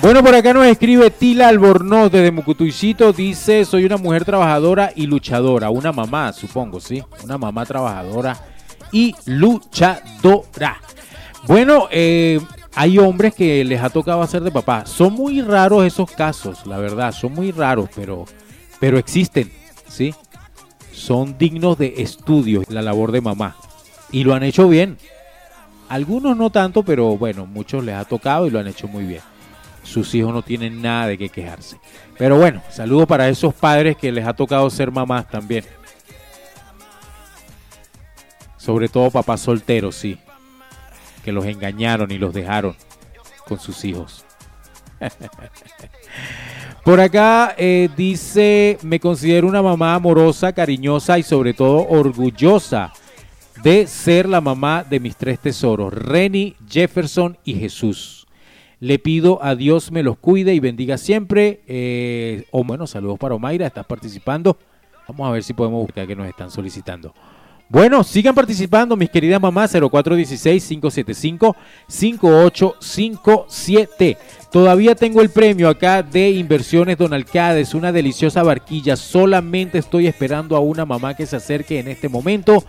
Bueno, por acá nos escribe Tila Albornoz desde Mucutuicito. Dice, soy una mujer trabajadora y luchadora. Una mamá, supongo, ¿sí? Una mamá trabajadora y luchadora. Bueno, hay hombres que les ha tocado hacer de papá. Son muy raros esos casos, la verdad. Son muy raros, pero existen, ¿sí? Son dignos de estudio la labor de mamá. Y lo han hecho bien. Algunos no tanto, pero bueno, muchos les ha tocado y lo han hecho muy bien. Sus hijos no tienen nada de qué quejarse. Pero bueno, saludos para esos padres que les ha tocado ser mamás también. Sobre todo papás solteros, sí. Que los engañaron y los dejaron con sus hijos. Por acá dice, me considero una mamá amorosa, cariñosa y sobre todo orgullosa de ser la mamá de mis 3 tesoros, Reni, Jefferson y Jesús. Le pido a Dios me los cuide y bendiga siempre. Bueno, saludos para Omaira, estás participando. Vamos a ver si podemos buscar que nos están solicitando. Bueno, sigan participando, mis queridas mamás, 0416-575-5857. Todavía tengo el premio acá de Inversiones Don Alcades, una deliciosa barquilla. Solamente estoy esperando a una mamá que se acerque en este momento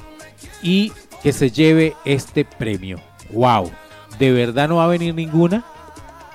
y que se lleve este premio. ¡Wow! ¿De verdad no va a venir ninguna?